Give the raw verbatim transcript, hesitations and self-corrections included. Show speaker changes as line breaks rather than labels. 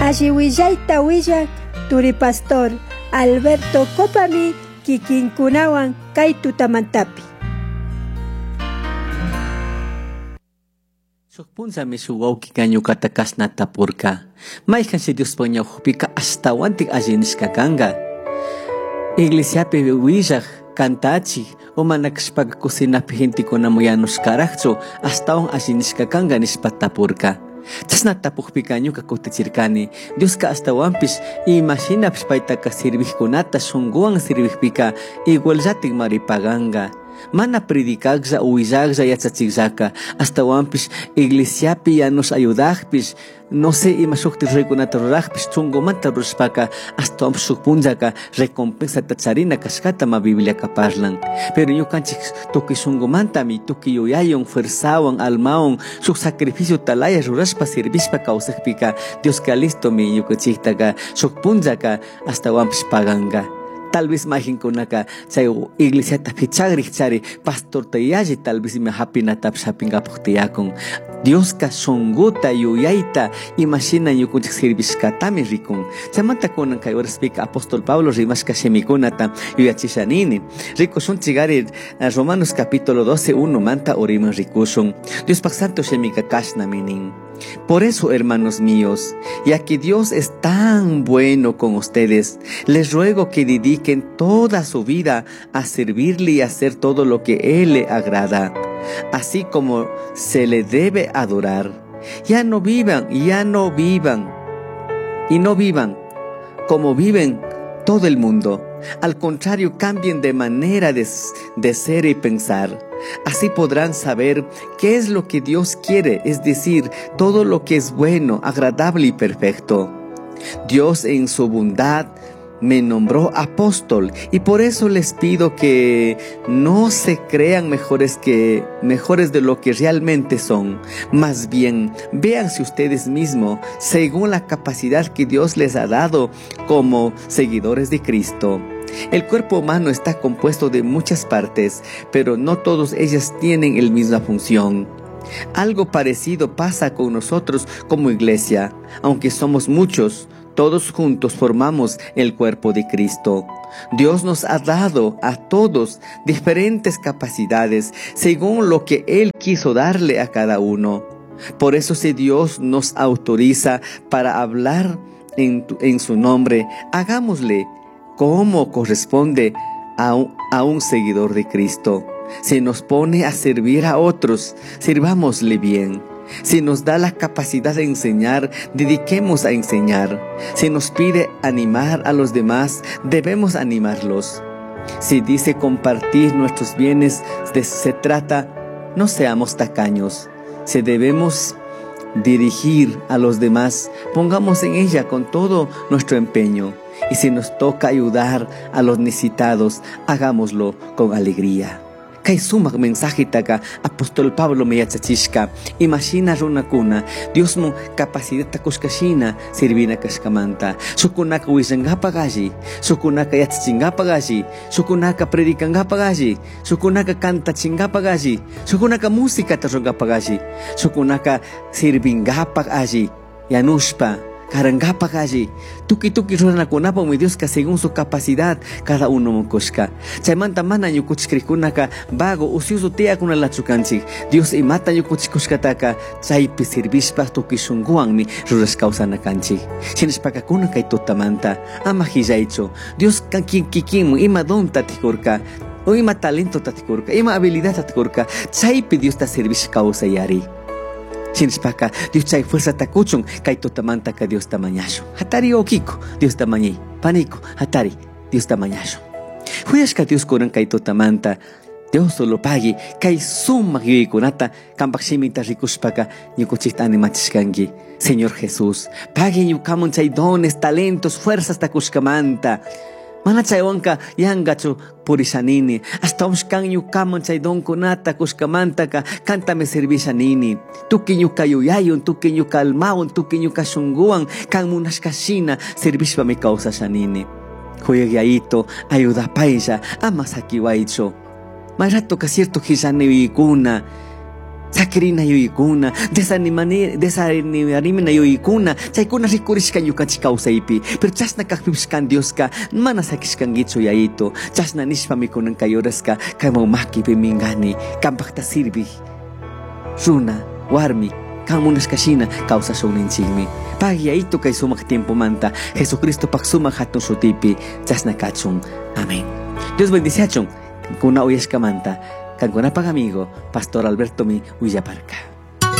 Alliwillaita willak Turi Pastor Alberto Copami kikinkunawan kay tutamantapi.
Sukpunsa mi suwawki kanyo katakas na tapurka. May kasi Diyos po niya hupika hasta wantik ajiniska kanga. Iglesia pe wijak kantachi o manakspag kusina pihinti ko na muyanos karakso hasta ang ajiniska kanga nispatapurka. Tas natapuk pikanyo kakutichirkani. Dios ka hasta wampis imagina pispaita ka sirbih kunata sungguang sirbih pika igual zatig maripaganga. Mana predicagza uizagza yatzachigzaka hasta wampis iglesiapi ya nos ayudagpis no sé imasukti rekunata ruragpis chungomanta ruspaka hasta wampis sukpunzaka recompensa tatsarina kaskata ma Biblia kaparlan pero yukanchik tuki sungomanta mi tuki yuyayon fuerzawan almaon su sacrificio talaya ruraspa servispa kausakpika Dios ka listo mi yukuchiktaka sukpunzaka hasta wampis paganga. Tal vez imagine ko naka sa iglesia tapichagri chari pastor tayaji tal vez me happy na tap shopping apoktiakong Dios ka songuta yuyaita imagina yu kun service ka tami rikong samanta ko nang kay oras speak apostol Pablo rimas ka semikonata yuyachishanini rico son chigari Romanos capítulo doce uno manta oriman rikuson Dios pa santo semika kasna minin. Por eso, hermanos míos, ya que Dios es tan bueno con ustedes, les ruego que dediquen toda su vida a servirle y a hacer todo lo que Él le agrada, así como se le debe adorar. Ya no vivan, ya no vivan, y no vivan como viven todo el mundo. Al contrario, cambien de manera de, de ser y pensar. Así podrán saber qué es lo que Dios quiere, es decir, todo lo que es bueno, agradable y perfecto. Dios en su bondad me nombró apóstol y por eso les pido que no se crean mejores que mejores de lo que realmente son. Más bien, véanse ustedes mismos según la capacidad que Dios les ha dado como seguidores de Cristo. El cuerpo humano está compuesto de muchas partes, pero no todas ellas tienen la misma función. Algo parecido pasa con nosotros como iglesia. Aunque somos muchos, todos juntos formamos el cuerpo de Cristo. Dios nos ha dado a todos diferentes capacidades según lo que Él quiso darle a cada uno. Por eso si Dios nos autoriza para hablar en, en su nombre, hagámosle como corresponde a un, a un seguidor de Cristo. Si nos pone a servir a otros, sirvámosle bien. Si nos da la capacidad de enseñar, dediquemos a enseñar. Si nos pide animar a los demás, debemos animarlos. Si dice compartir nuestros bienes, de, se trata, no seamos tacaños. Si debemos dirigir a los demás, pongamos en ella con todo nuestro empeño. Y si nos toca ayudar a los necesitados, hagámoslo con alegría. Kay sumak mensaje taka apostol Pablo me yachachishka. Imagina runakuna Dios mo capacidad takuskashina sirvina kashkamanta. Sukunaka wishangapa gaji, sukunaka yachachingapa gaji, sukunaka predikangapa gaji, sukunaka kantachingapa gaji, sukunaka música tarongapa gaji, sukunaka sirvingapa gaji, yanushpa karangapa gaji. Tuki tuki runakunapa mi Dios ka según su capacidad cada uno mokoshka. Chaymanta mana ñukuchikrikunaka vago usiusu tiakuna lachukanchik. Dios imata ñukuchikushkataka chaypi sirvishpa tukishunguanmi rurashkawsanakanchik. Shinishpakakuna kay tutamanta ama hillaicho. Dios kankin kikinmu ima don tatikurka o ima talento tatikurka, ima habilidad tatikurka. Chaypi Dios ta servish kawsayari. Chinspaka, Dios chay fuerza takuchun, kay totamanta ka Dios tamañasho. Hatari okiko, Dios tamañi, panico, hatari, Dios tamañasho. Huyashka Dios koran kay totamanta, Dios solo pagi, kay summa yuikunata, kampakshimita rikushpaka, ñukuchitani machishkangi. Señor Jesús, pagi ñukamun chay dones, talentos, fuerzas takushkamanta. Mana chaywanka yangachu purishanini. Hasta umshkan yukaman chay don kunata kushkamantaka kantame servishanini. Tuki ñuka yuyayun, tuki ñuka almawan, tuki ñuka shunguan, kan munashkashina servishpa me kausashanini. Juyegiaito, ayuda paisa, ama sakiwaicho. Mairato ka cierto hisanevikuna. Sakirina yuykuna, desanimani, desanimarimina yuykuna, chaykuna rikurishkan yukanchik kawsaypi, pero chasna kakpipishkan Dioska, mana sakishkankichu yayito, chasna nishpa mikunanka yuraska, kayman makipi mingani, kampakta sirvi, runa, warmi, kan munashkashina kawsashunninchikmi. Pagi yayito kay sumak tiempo manta, Jesucristo pak sumak hatun shutipi, chasna kachun. Amén. Dios bendice kuna uyashkamanta. Kankunapaq amigo, Pastor Alberto mi Villaparca.